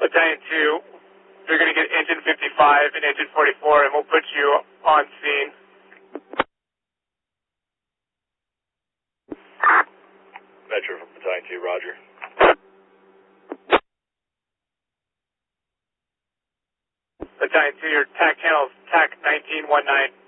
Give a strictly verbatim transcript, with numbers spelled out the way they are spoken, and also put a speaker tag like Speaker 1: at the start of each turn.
Speaker 1: Battalion two, you're going to get engine fifty-five and engine forty-four, and we'll put you on scene.
Speaker 2: Metro from Battalion two, roger.
Speaker 1: Battalion two, your T A C channel is T A C nineteen one nine.